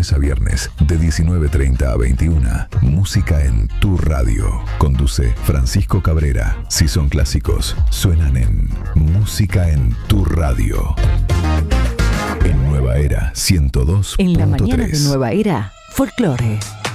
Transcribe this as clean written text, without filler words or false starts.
lunes a viernes, de 19:30 a 21. Música en tu radio. Conduce Francisco Cabrera. Si son clásicos, suenan en Música en tu radio. En Nueva Era 102.3. En la mañana de Nueva Era, folclore.